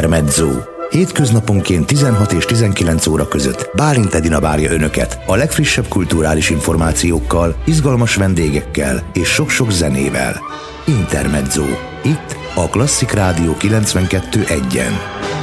Intermezzo. Hétköznaponként 16 és 19 óra között Bálint Edina várja Önöket a legfrissebb kulturális információkkal, izgalmas vendégekkel és sok-sok zenével. Intermezzo. Itt a Klasszik Rádió 92.1-en.